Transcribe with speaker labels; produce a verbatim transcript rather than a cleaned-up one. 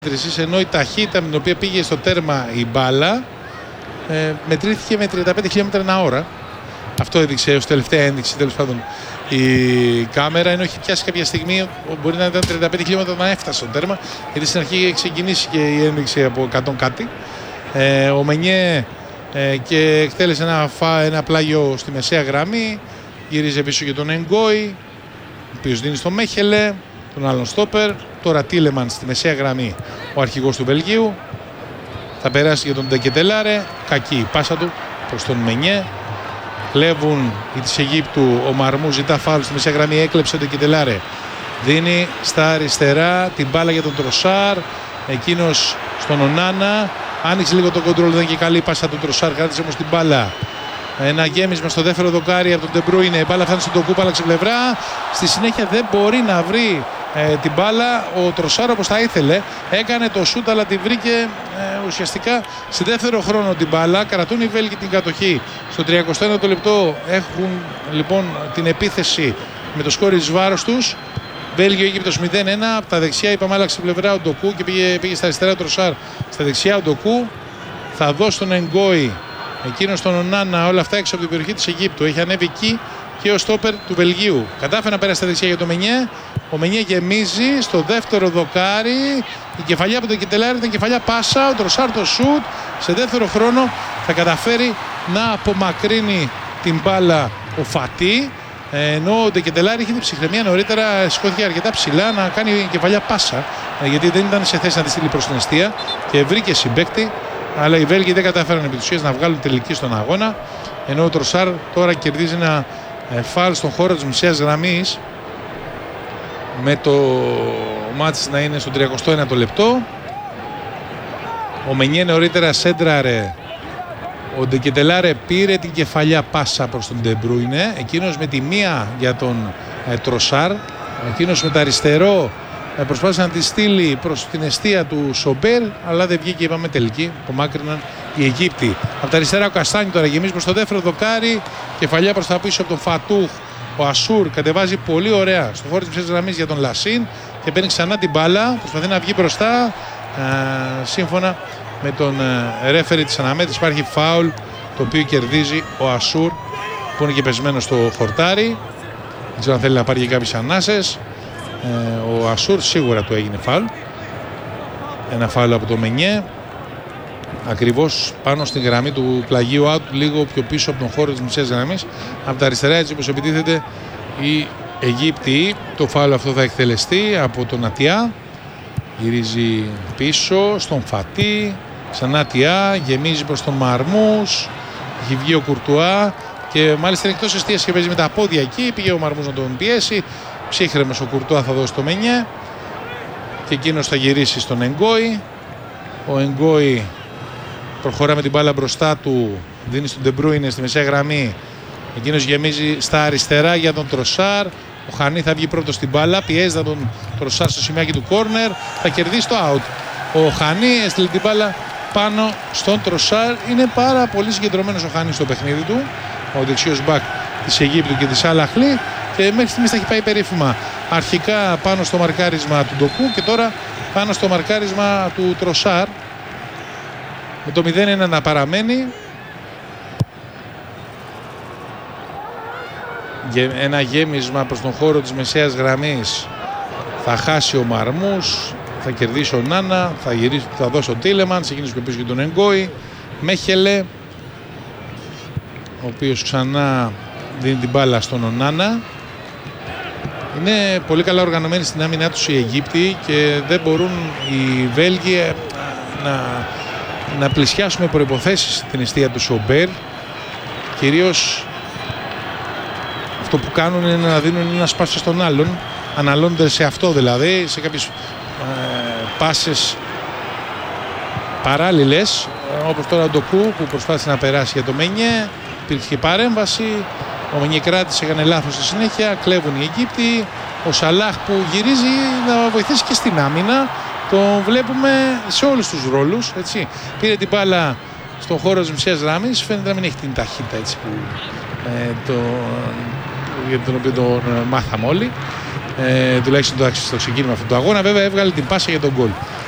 Speaker 1: Ενώ η ταχύτητα με την οποία πήγε στο τέρμα η μπάλα ε, μετρήθηκε με τριάντα πέντε χιλιόμετρα ανά ώρα. Αυτό έδειξε ως τελευταία ένδειξη τέλος πάντων η κάμερα, ενώ έχει πιάσει κάποια στιγμή μπορεί να ήταν τριάντα πέντε χιλιόμετρα να έφτασε στο τέρμα, γιατί στην αρχή είχε ξεκινήσει και η ένδειξη από εκατό κάτι. Ε, ο Μενιέ ε, και εκτέλεσε ένα, φα, ένα πλάγιο στη μεσαία γραμμή, γύριζε πίσω και τον Εγκόι, ο οποίος δίνει στο Μέχελε, τον άλλον στόπερ. Τώρα Τίλεμαν στη μεσαία γραμμή, ο αρχηγός του Βελγίου. Θα περάσει για τον Ντεκετελάρε. Κακή η πάσα του προς τον Μενιέ. Κλέβουν οι της Αιγύπτου. Ο Μαρμού ζητά φάουλ στη μεσαία γραμμή. Έκλεψε τον Ντεκετελάρε. Δίνει στα αριστερά την μπάλα για τον Τροσάρ. Εκείνος στον Ονάνα. Άνοιξε λίγο το κοντρόλ. Δεν είναι και καλή πάσα του Τροσάρ. Κράτησε όμως την μπάλα. Ένα γέμισμα στο δεύτερο δοκάρι από τον Ντεμπρούινε. Η μπάλα φτάνει στον Ντοκού, άλλαξε πλευρά. Στη συνέχεια δεν μπορεί να βρει ε, την μπάλα ο Τροσάρ όπως θα ήθελε. Έκανε το σούτ, αλλά τη βρήκε ε, ουσιαστικά σε δεύτερο χρόνο την μπάλα. Κρατούν οι Βέλγοι την κατοχή. Στο τριακοστό ένατο λεπτό έχουν λοιπόν την επίθεση με το σκόρ εις βάρος τους. Βέλγιο Αίγυπτος μηδέν ένα. Από τα δεξιά είπαμε άλλαξε πλευρά ο Ντοκού και πήγε, πήγε στα αριστερά ο Τροσάρ. Στα δεξιά ο Ντοκού θα δώσει τον Εγκόι. Εκείνος στον Ονάνα, όλα αυτά έξω από την περιοχή της Αιγύπτου. Έχει ανέβει εκεί και ο στόπερ του Βελγίου. Κατάφερε να πέρασε στα δεξιά για το Μενιέ. Ο Μενιέ γεμίζει στο δεύτερο δοκάρι. Η κεφαλιά από τον Ντεκετελάρε ήταν κεφαλιά πάσα. Ο Τροσάρ το σουτ. Σε δεύτερο χρόνο θα καταφέρει να απομακρύνει την μπάλα ο Φατί. Ενώ ο Ντεκετελάρε είχε την ψυχραιμία νωρίτερα, σηκώθηκε αρκετά ψηλά να κάνει κεφαλιά πάσα. Γιατί δεν ήταν σε θέση να τη στείλει προς την εστία και βρήκε συμπαίκτη. Αλλά οι Βέλγοι δεν κατάφεραν επί της ουσίας να βγάλουν τελική στον αγώνα. Ενώ ο Τροσάρ τώρα κερδίζει ένα φάουλ στον χώρο της μεσαίας γραμμής, με το μάτς να είναι στο τριακοστό ένατο λεπτό. Ο Μενιέ νωρίτερα σέντραρε. Ο Ντεκετελάρε πήρε την κεφαλιά πάσα προς τον Ντεμπρούινε. Εκείνος με τη μία για τον ε, Τροσάρ. Εκείνος με το αριστερό προσπάθησε να τη στείλει προς την εστία του Σομπέρ, αλλά δεν βγήκε, είπαμε, τελική. Απομάκρυναν οι Αιγύπτιοι. Από τα αριστερά ο Καστάνι τώρα γεμίζει προς το δεύτερο δοκάρι. Κεφαλιά προς τα πίσω από τον Φατούχ. Ο Ασούρ κατεβάζει πολύ ωραία στο χώρο της μεσαίας γραμμής για τον Λασίν και παίρνει ξανά την μπάλα. Προσπαθεί να βγει μπροστά. Ε, σύμφωνα με τον ε, ρέφερι της αναμέτρησης υπάρχει φάουλ, το οποίο κερδίζει ο Ασούρ, που είναι και πεσμένο στο χορτάρι. Δεν ξέρω αν θέλει να πάρει και κάποιες ανάσες. Ε, ο Ασούρ σίγουρα του έγινε φάουλ. Ένα φάουλ από το Μενιέ, ακριβώς πάνω στη γραμμή του πλαγίου out, λίγο πιο πίσω από τον χώρο της μεσαίας γραμμής. Από τα αριστερά, έτσι όπως επιτίθεται οι Αιγύπτιοι. Το φάουλ αυτό θα εκτελεστεί από τον Ατιά. Γυρίζει πίσω στον Φατί. Ξανά Ατιά, γεμίζει προς τον Μαρμούς. Έχει βγει ο Κουρτουά και μάλιστα είναι εκτός εστίας και παίζει με τα πόδια εκεί. Πήγε ο Μαρμούς να τον πιέσει. Ψύχρεμος ο Κουρτουά θα δώσει το Μενιέ και εκείνος θα γυρίσει στον Εγκόι. Ο Εγκόι προχωρά με την μπάλα μπροστά του, δίνει στον Ντεμπρούινε στη μεσαία γραμμή. Εκείνος γεμίζει στα αριστερά για τον Τροσάρ. Ο Χανί θα βγει πρώτος στην μπάλα, πιέζει τον Τροσάρ στο σημειάκι του κόρνερ, θα κερδίσει το out. Ο Χανί έστειλε την μπάλα πάνω στον Τροσάρ. Είναι πάρα πολύ συγκεντρωμένος ο Χανί στο παιχνίδι του, ο δεξιός μπακ της Αιγύπτου και της Αλ-Αχλή, και μέχρι στιγμής θα έχει πάει περίφημα. Αρχικά πάνω στο μαρκάρισμα του Ντοκού και τώρα πάνω στο μαρκάρισμα του Τροσάρ, με το μηδέν ένα να παραμένει. Ένα γέμισμα προς τον χώρο της μεσαίας γραμμής. Θα χάσει ο Μαρμούς, θα κερδίσει ο Νάνα, θα, γυρίσει, θα δώσει ο Τίλεμαν, εκείνος πιο πίσω και τον Εγκόι. Μέχελε, ο οποίος ξανά δίνει την μπάλα στον Ονάνα. Είναι πολύ καλά οργανωμένοι στην άμυνά τους οι Αιγύπτιοι και δεν μπορούν οι Βέλγοι να, να πλησιάσουν με προϋποθέσεις την εστία του Σομπέρ. Κυρίως αυτό που κάνουν είναι να δίνουν ένα σπάσιο στον άλλον, αναλώνονται σε αυτό, δηλαδή σε κάποιες ε, πάσες παράλληλες, όπως τώρα ο Ντοκού που προσπάθησε να περάσει για το Μενιέ. Υπήρχε και παρέμβαση, ο Μενιέ κράτησε, έκανε λάθος στη συνέχεια, κλέβουν οι Αιγύπτιοι. Ο Σαλάχ που γυρίζει να βοηθήσει και στην άμυνα, τον βλέπουμε σε όλους τους ρόλους, έτσι. Πήρε την μπάλα στον χώρο της μεσαίας γραμμής, φαίνεται να μην έχει την ταχύτητα, έτσι, που, ε, το, για τον οποίο τον μάθαμε όλοι. Ε, τουλάχιστον το άξιζε στο ξεκίνημα αυτού του αγώνα. Βέβαια έβγαλε την πάσα για τον γκολ.